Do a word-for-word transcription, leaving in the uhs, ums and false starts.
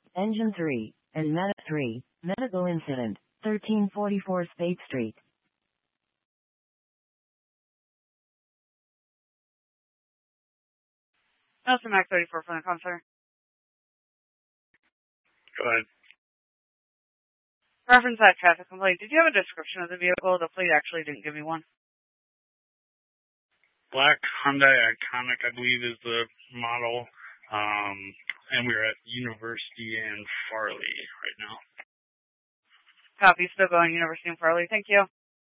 Engine three, and Meta three, medical incident, thirteen forty-four Spade Street. Nelson Mac thirty-four from the concert. Go ahead. Reference that traffic complaint. Did you have a description of the vehicle? The plate actually didn't give me one. Black Hyundai Iconic, I believe, is the model. Um, and we're at University and Farley right now. Copy. Still going University and Farley. Thank you.